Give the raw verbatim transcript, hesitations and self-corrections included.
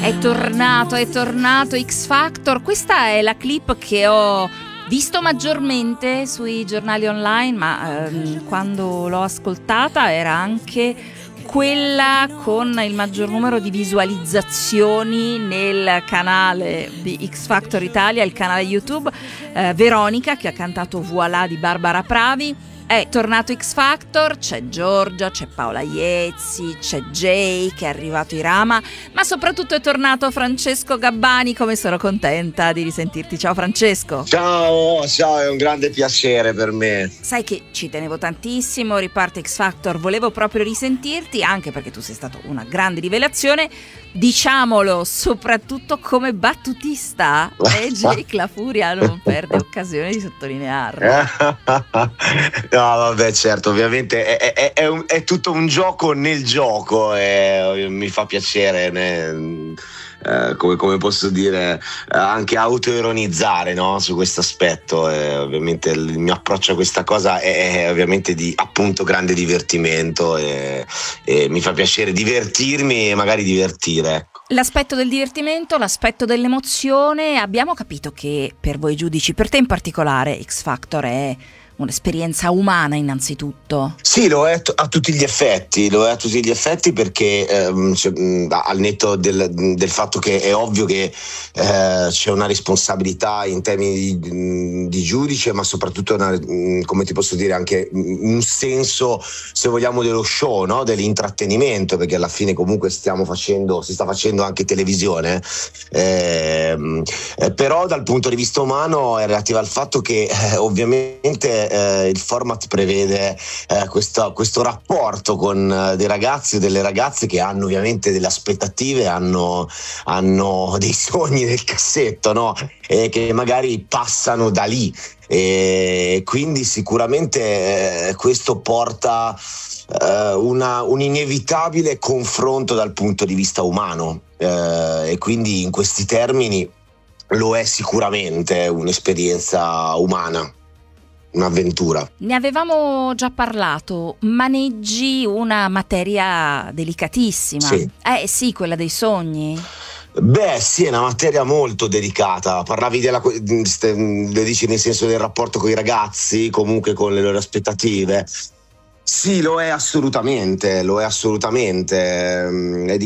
È tornato, è tornato X Factor. Questa è la clip che ho visto maggiormente sui giornali online, ma ehm, quando l'ho ascoltata era anche quella con il maggior numero di visualizzazioni nel canale di X Factor Italia, il canale YouTube. eh, Veronica, che ha cantato Voilà di Barbara Pravi. È tornato X Factor, c'è Giorgia, c'è Paola Iezzi, c'è Jay che è arrivato Irama, ma soprattutto è tornato Francesco Gabbani. Come sono contenta di risentirti. Ciao Francesco. Ciao, ciao, è un grande piacere per me. Sai che ci tenevo tantissimo, riparte X Factor, volevo proprio risentirti, anche perché tu sei stato una grande rivelazione, diciamolo, soprattutto come battutista. E Jake La Furia non perde occasione di sottolinearlo. No, vabbè, certo, ovviamente è, è, è, un, è tutto un gioco nel gioco e mi fa piacere, ne, eh, come, come posso dire, anche autoironizzare, no, su questo aspetto. Eh, ovviamente il mio approccio a questa cosa è, è ovviamente di appunto grande divertimento e, e mi fa piacere divertirmi e magari divertire. L'aspetto del divertimento, l'aspetto dell'emozione. Abbiamo capito che per voi giudici, per te in particolare, X Factor è un'esperienza umana innanzitutto. Sì, lo è a tutti gli effetti, lo è a tutti gli effetti perché ehm, cioè, al netto del, del fatto che è ovvio che eh, c'è una responsabilità in termini di, di giudice, ma soprattutto una, come ti posso dire, anche un senso, se vogliamo, dello show, no? Dell'intrattenimento, perché alla fine comunque stiamo facendo, si sta facendo anche televisione, eh, eh, però dal punto di vista umano è relativa al fatto che eh, ovviamente Eh, il format prevede eh, questo, questo rapporto con eh, dei ragazzi e delle ragazze che hanno ovviamente delle aspettative, hanno, hanno dei sogni nel cassetto, no? E che magari passano da lì, e quindi sicuramente eh, questo porta eh, una, un inevitabile confronto dal punto di vista umano, eh, e quindi in questi termini lo è sicuramente un'esperienza umana, un'avventura. Ne avevamo già parlato, maneggi una materia delicatissima. Sì. Eh sì, quella dei sogni. Beh, sì, è una materia molto delicata. Parlavi della, le dici nel senso del rapporto con i ragazzi, comunque con le loro aspettative. Sì, lo è assolutamente, lo è assolutamente. È